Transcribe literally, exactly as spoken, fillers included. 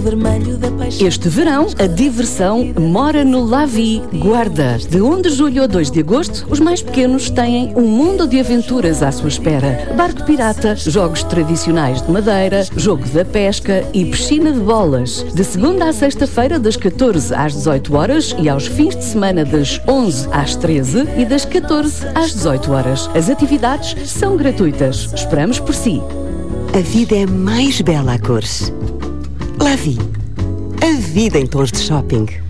vermelho da paixão. Este verão, a diversão mora no Lavi Guarda. De um de julho a dois de agosto, os mais pequenos têm um mundo de aventuras à sua espera. Barco pirata, jogos tradicionais de madeira, jogo da pesca e piscina de bolas. De segunda à sexta-feira, das catorze às dezoito horas e aos fins de semana das onze às treze e das catorze às dezoito horas. As atividades são gratuitas. Esperamos por si. A vida é mais bela a cores. Lavi. A vida em tons de shopping.